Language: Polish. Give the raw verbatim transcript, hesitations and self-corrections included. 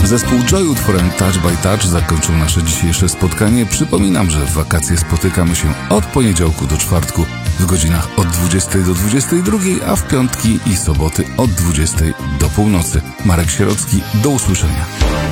Zespół Joy utworem Touch by Touch zakończył nasze dzisiejsze spotkanie. Przypominam, że w wakacje spotykamy się od poniedziałku do czwartku w godzinach od dwudziestej do dwudziestej drugiej, a w piątki i soboty od dwudziestej do północy. Marek Sierocki, do usłyszenia.